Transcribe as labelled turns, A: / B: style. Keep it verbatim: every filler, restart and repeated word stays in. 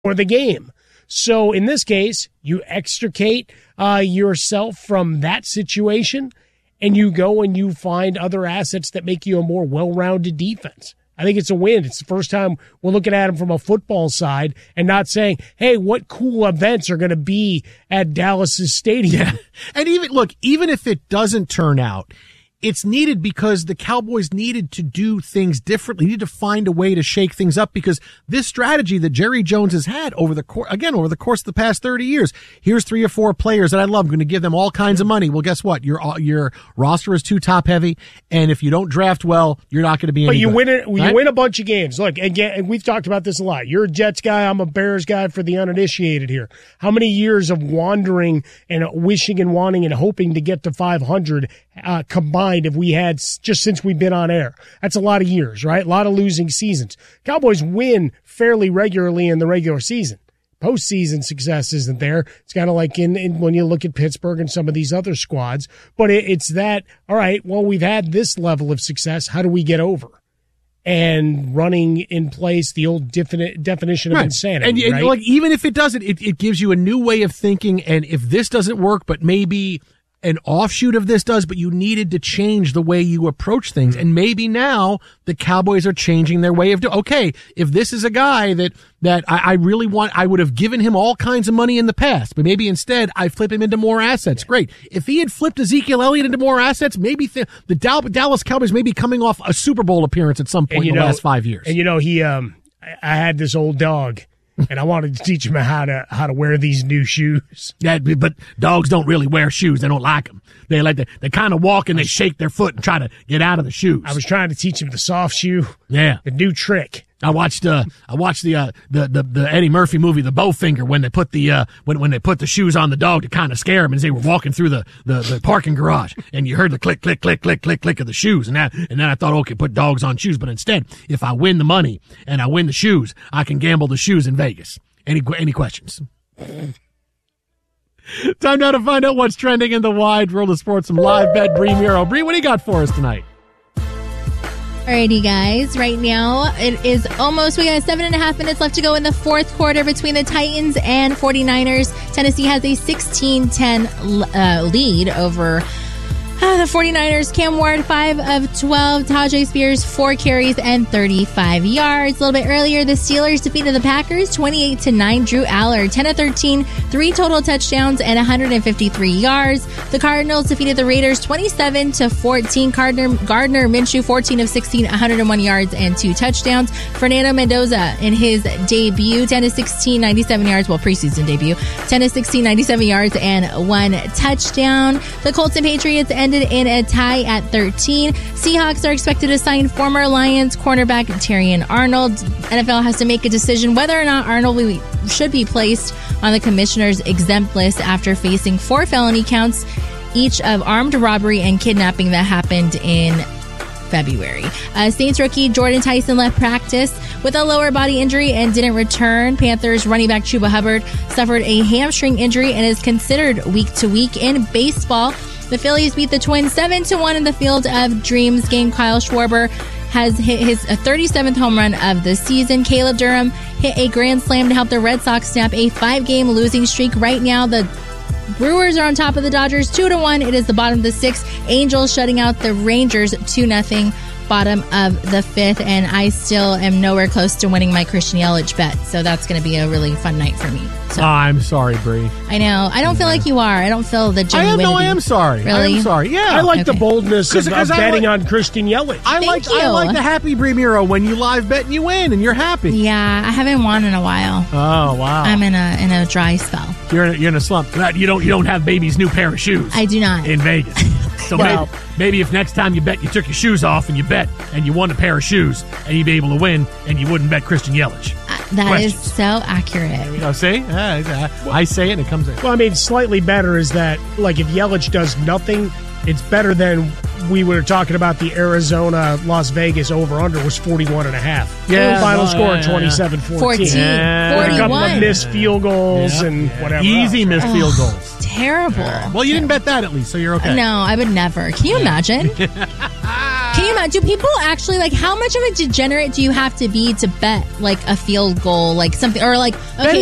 A: for the game. So in this case, you extricate uh, yourself from that situation, and you go and you find other assets that make you a more well-rounded defense. I think it's a win. It's the first time we're looking at them from a football side and not saying, hey, what cool events are going to be at Dallas's stadium?
B: Yeah. And even, look, even if it doesn't turn out, it's needed because the Cowboys needed to do things differently, needed to find a way to shake things up, because this strategy that Jerry Jones has had over the course, again, over the course of the past thirty years, here's three or four players that I love. I'm going to give them all kinds of money. Well, guess what? Your, your roster is too top heavy. And if you don't draft well, you're not going to be any
A: But you
B: good,
A: win it, you
B: right?
A: win a bunch of games. Look, again, and we've talked about this a lot. You're a Jets guy. I'm a Bears guy for the uninitiated here. How many years of wandering and wishing and wanting and hoping to get to five hundred uh, combined have we had just since we've been on air? That's a lot of years, right? A lot of losing seasons. Cowboys win fairly regularly in the regular season. Postseason success isn't there. It's kind of like in, in when you look at Pittsburgh and some of these other squads. But it, it's that, all right, well, we've had this level of success. How do we get over? And running in place the old defini- definition of
B: right.
A: insanity.
B: And, and
A: right?
B: like, even if it doesn't, it, it gives you a new way of thinking. And if this doesn't work, but maybe an offshoot of this does, but you needed to change the way you approach things. And maybe now the Cowboys are changing their way of doing. Okay, if this is a guy that, that I, I really want, I would have given him all kinds of money in the past, but maybe instead I flip him into more assets. Great. If he had flipped Ezekiel Elliott into more assets, maybe th- the Dallas Cowboys may be coming off a Super Bowl appearance at some point in the
A: know,
B: last five years.
A: And you know, he, um, I, I had this old dog. And I wanted to teach him how to how to wear these new shoes.
B: Yeah, but dogs don't really wear shoes. They don't like them. They like to, they kind of walk and they shake their foot and try to get out of the shoes.
A: I was trying to teach him the soft shoe.
B: Yeah,
A: the new trick.
B: I watched uh I watched the uh the, the the Eddie Murphy movie The Bowfinger when they put the uh when when they put the shoes on the dog to kind of scare him as they were walking through the, the the parking garage, and you heard the click click click click click click of the shoes, and that and then I thought, okay, put dogs on shoes, but instead, if I win the money and I win the shoes, I can gamble the shoes in Vegas. Any any questions? Time now to find out what's trending in the wide world of sports. Some live bet, Bree Muro. Bree, what do you got for us tonight?
C: Alrighty, guys. Right now, it is almost, we got seven and a half minutes left to go in the fourth quarter between the Titans and 49ers. Tennessee has a sixteen ten uh, lead over uh, the 49ers. Cam Ward, five of twelve. Tajay Spears, four carries and thirty-five yards. A little bit earlier, the Steelers defeated the Packers twenty-eight to nine. Drew Aller, ten of thirteen, three total touchdowns and one hundred fifty-three yards. The Cardinals defeated the Raiders twenty-seven to fourteen. Gardner, Gardner Minshew, fourteen of sixteen, one hundred one yards and two touchdowns. Fernando Mendoza in his debut, ten of sixteen, ninety-seven yards. Well, preseason debut, ten of sixteen, ninety-seven yards and one touchdown. The Colts and Patriots ended in a tie at thirteen. Seahawks are expected to sign former Lions cornerback Terrion Arnold. N F L has to make a decision whether or not Arnold should be placed on the commissioner's exempt list after facing four felony counts, each of armed robbery and kidnapping that happened in February. Uh, Saints rookie Jordan Tyson left practice with a lower body injury and didn't return. Panthers running back Chuba Hubbard suffered a hamstring injury and is considered week to week in baseball. The Phillies beat the Twins seven to one in the Field of Dreams game. Kyle Schwarber has hit his thirty-seventh home run of the season. Caleb Durham hit a grand slam to help the Red Sox snap a five-game losing streak. Right now, the Brewers are on top of the Dodgers two to one. It is the bottom of the sixth. Angels shutting out the Rangers two nothing. Bottom of the fifth, and I still am nowhere close to winning my Christian Yelich bet, so that's going to be a really fun night for me. So,
B: oh, I'm sorry, Bree.
C: I know. I don't feel like you are. I don't feel the genuinity.
B: I am, no, I am sorry.
C: Really?
B: I am sorry. Yeah.
A: I like
C: Okay.
A: the boldness of, of betting
B: like,
A: on Christian Yelich.
B: I
C: Thank
B: like
C: you.
B: I like the happy Bree Muro when you live bet and you win and you're happy.
C: Yeah, I haven't won in a while.
B: Oh wow.
C: I'm in a in a dry spell.
B: You're in a, you're in a slump. You don't you don't have baby's new pair of shoes.
C: I do not.
B: In Vegas. So
A: Well-
B: maybe, maybe if next time you bet you took your shoes off and you bet and you won a pair of shoes and you'd be able to win and you wouldn't bet Christian Yelich.
C: Uh, that
B: Questions.
C: is so accurate.
B: You know, see? Uh, I say it and it comes in.
A: Well, I mean, slightly better is that, like, if Yelich does nothing, it's better than we were talking about the Arizona Las Vegas over-under was forty-one and a half.
B: Yeah,
A: Final
B: no,
A: score
B: yeah,
A: twenty-seven fourteen.
C: fourteen.
B: Yeah.
A: With a couple of
C: forty-one.
A: missed field goals
B: Yeah.
A: and whatever
B: Easy
A: else.
B: missed field goals.
C: Terrible.
B: Well, you didn't bet that at least, so you're okay.
C: No, I would never. Can you imagine? Can you time out. Do people actually, like, how much of a degenerate do you have to be to bet, like, a field goal, like something, or like, okay,